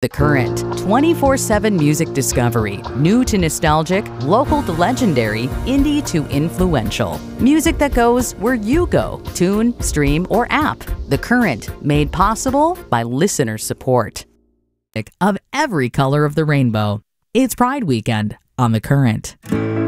The Current, 24/7 music discovery, new to nostalgic, local to legendary, indie to influential. Music that goes where you go, tune, stream, or app. The Current, made possible by listener support. Of every color of the rainbow. It's Pride Weekend on The Current.